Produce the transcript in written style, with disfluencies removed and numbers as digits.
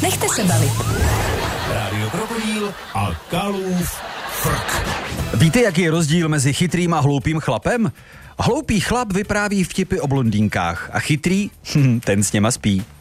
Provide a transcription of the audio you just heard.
Nechte se bavit. Rádio Krokodýl a Kalův frk. Víte, jaký je rozdíl mezi chytrým a hloupým chlapem? Hloupý chlap vypráví vtipy o blondýnkách a chytrý, ten s něma spí.